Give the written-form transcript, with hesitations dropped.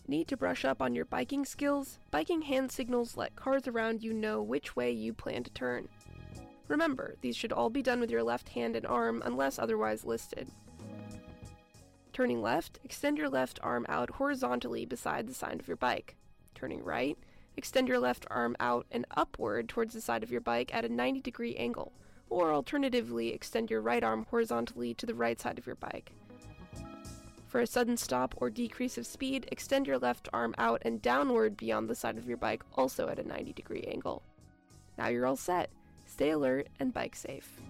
Need to brush up on your biking skills? Biking hand signals let cars around you know which way you plan to turn. Remember, these should all be done with your left hand and arm unless otherwise listed. Turning left, extend your left arm out horizontally beside the side of your bike. Turning right, extend your left arm out and upward towards the side of your bike at a 90-degree angle, or alternatively, extend your right arm horizontally to the right side of your bike. For a sudden stop or decrease of speed, extend your left arm out and downward beyond the side of your bike, also at a 90-degree angle. Now you're all set. Stay alert and bike safe.